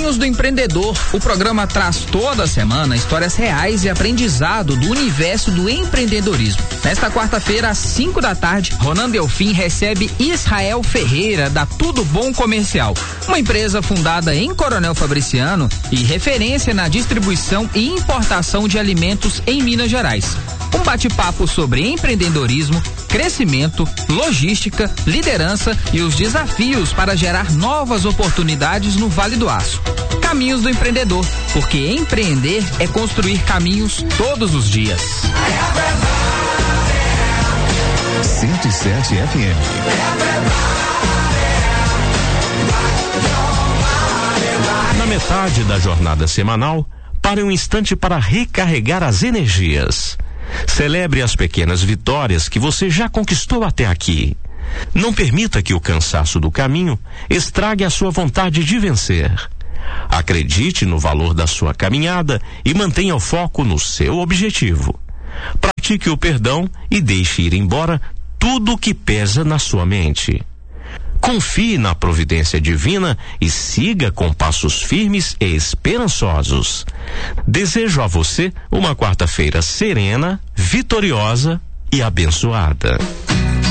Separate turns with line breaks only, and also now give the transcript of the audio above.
Caminhos do Empreendedor. O programa traz toda semana histórias reais e aprendizado do universo do empreendedorismo. Nesta quarta-feira, às 5 da tarde, Ronan Delfim recebe Israel Ferreira, da Tudo Bom Comercial, uma empresa fundada em Coronel Fabriciano e referência na distribuição e importação de alimentos em Minas Gerais. Um bate-papo sobre empreendedorismo, crescimento, logística, liderança e os desafios para gerar novas oportunidades no Vale do Aço. Caminhos do Empreendedor, porque empreender é construir caminhos todos os dias.
107 FM.
Na metade da jornada semanal, pare um instante para recarregar as energias. Celebre as pequenas vitórias que você já conquistou até aqui. Não permita que o cansaço do caminho estrague a sua vontade de vencer. Acredite no valor da sua caminhada e mantenha o foco no seu objetivo. Pratique o perdão e deixe ir embora tudo o que pesa na sua mente. Confie na providência divina e siga com passos firmes e esperançosos. Desejo a você uma quarta-feira serena, vitoriosa e abençoada.